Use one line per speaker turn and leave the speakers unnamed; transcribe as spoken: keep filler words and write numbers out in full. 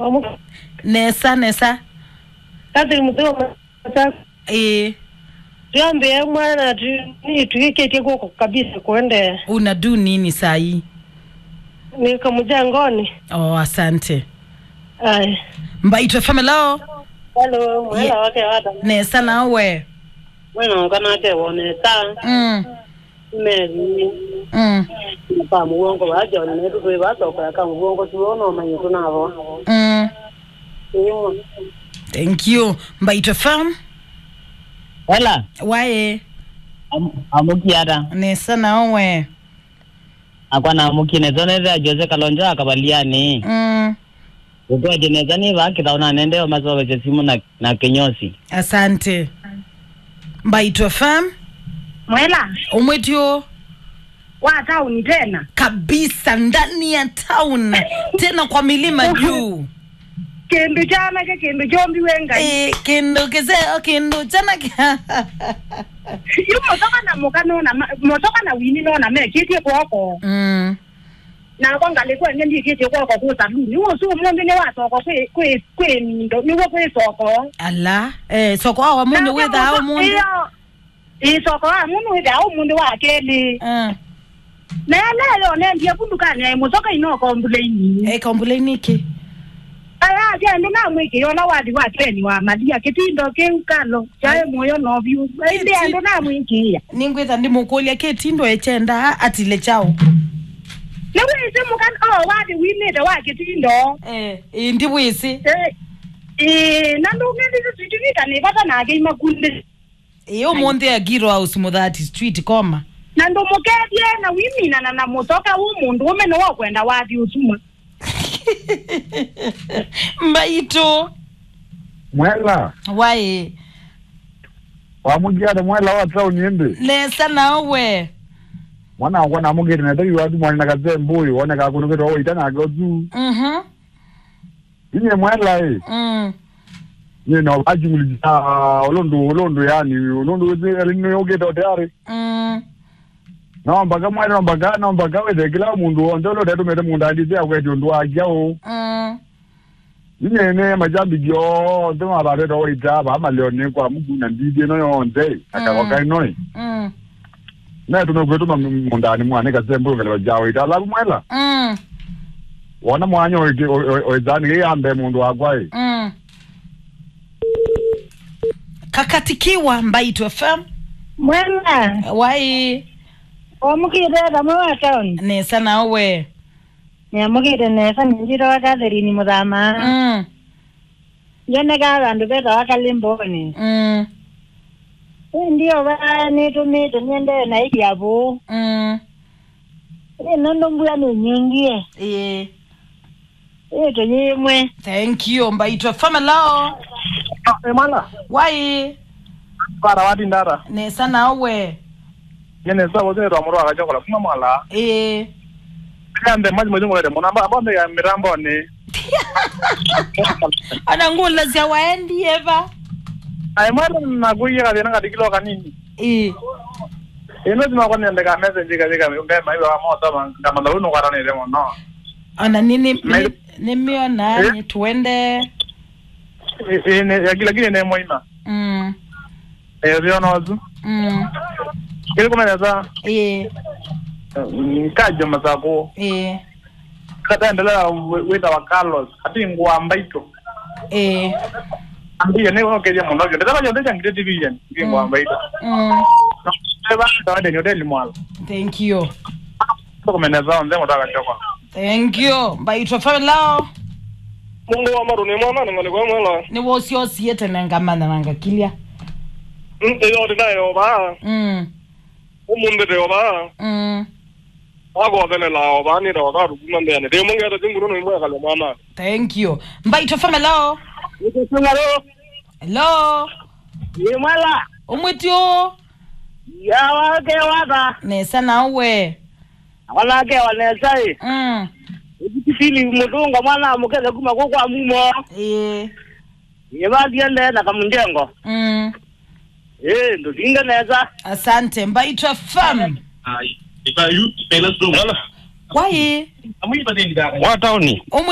Nesa nesa.
Kati mtu mtaka.
Eh.
Jambe mwana tu ni tuikete kwa kabisa kwende.
Unadu nini sai?
Ni kama jangoni.
Oh, asante.
Ai.
Mbaitwa famelo.
Hello, mwela wake wata.
Nesa nawe.
Bueno, kana ke wone ta.
Mm.
Meri.
Mm.
Pa muongo waje ne tu we bato ka ka muongo tu ono manyi tunavo.
Mm.
Iyo.
Thank you. Mbaitwa fam.
Wala.
Wae.
Am amukiara.
Nesa nawe.
Akwana amukine zoneza Jose Kalonja akabaliani.
Mm.
Uko jeneza ni baki taona nende wa mazowe chesimu na na Kenyosi.
Asante. Mbaitwa fam.
Mwela.
Umwetio.
Wa town tena.
Kabisa ndani ya town. Tena kwa milima juu.
Kendo chana ke kendo jombi wenga.
Eh, kendo keseo kendo chana kia.
Yu motoka na mokano na motoka na wini no na me kiti kwako.
Mm.
Na kwanga lekwa ngendi kiti kwako kwa sababu ni uso mwende ne wato kwa kwe kwe kwe ndo ni kwe soko.
Ala, eh soko awa mundu wetha au mundu.
Iyo. I soko awa mundu wetha au mundu wa keli.
Mm.
Na lelo ne ndiye kundukani ai motoka ino komplaini.
Eh komplaini ki.
Aya jendo na mwiki yona wadi wa treni wa madia kitindo ke ukalo chae moyo no view inde ando na mwiki ya
Ningwetha ndi mukolia ke tindo echenda atile chao.
Lewe ise mukan oh wadi wine da wa kitindo
Eh ndi wisi.
eh eh nando ngendi zitivita ne bata na ke makunde
Iyo monde ya Giro House Muthati Street koma.
nando mukedie na wimina na na motoka u mundu umeno wa kwenda wadi usuma
Mbaito.
Mwela.
Wae.
Wamugiada mwela wa town yende.
Nesa nawe.
Mwana wana amugiri na tari wadu mwana kaze mbui wana ka kuno keto itana gozu.
Mhm.
Inye mwela eh.
Mm.
Ni no ajumuli ah olondo olondo yani olondo weze alino yogeto tayari.
Mm.
No mbaga mwela no mbaga no mbaga weze kila mundu ondolo tetu mete mundu alize akweto ndo ajao.
Mm.
Inye ne majambi gyo ndo mabare do ita ba maleone kwa mugu na ndide no yonde akakoka inoi.
Mm.
Na tumekwetu mundani mwane kazembo ngalo jawo ita la mwela.
Mm.
Wona mwanyo oizani yambe mundu wakwae.
Mm. Kakatikiwa Mbaitwa fam.
Mwela.
Wae.
Omukire da mwa town.
Nesa nawe.
Ya mukire nesa njiro wa Catherine Muthama.
Mm.
Yone ga bandu beta wakalimboni.
Mm.
Ndio ba ni tumite nyende na ikiabu.
Mm.
E nondo mbuya ni nyingie.
Eh.
E to nyimwe.
Thank you Mbaitwa famelo.
Eh mala.
Wae.
Para wadi ndara.
Nesa nawe.
Yene sawo zero amuro akajokola kuma mala.
Eh.
Kambe maji mojo ngore monamba abambe ya mirambo ni.
Anangula zia waendi eva.
Ai mara na guya ka denga dikilo kanini.
Eh.
Eno zima kwa nende ka message ka ka mbe mai wa moto man kama ndo no karane demo no.
Ana nini nimiona ni tuende.
Ene ya kila kile ne moima.
Mm.
Eh vyo nozu.
Mm.
Kile kumeleza.
Eh.
Kajo mazako.
Eh.
Kata endelea weta wa Carlos. Ati ngwa Mbaito.
Eh.
Ambiye ne uno keje muno. Ndeza bajo ndeza ngire T V yen. Ngwa Mbaito.
Mm.
Eba ndo de nyode limwalo.
Thank you.
Kumeneza nze mutaka choko.
Thank you. Mbaitwa famelo.
Mungu wa maru ni mwana ni ngale kwa mwala.
Ni wosi osi yete nangamana nangakilia.
Mm eyo dinayo ba.
Mm.
Umunde de ba.
Mm.
Ago vele la ba ni ro da ru kumande ne. De mungu ya tinguru no mwa kale mwana.
Thank you. Mbaitwa famelo.
Hello.
Hello.
Ye mwala.
Umwetio.
Ya wake wata.
Nesa nawe.
Wala ke wanesa e.
Mm.
Ikifili mudunga mwana mukele kuma kwa mumo.
Eh.
Ye ba diende na kamundengo.
Mm.
Eh ndo dinga neza.
Asante Mbaitwa fam.
Ai. Ipa yu pela sto.
Wae.
Amu ipa dinga. Wa tauni.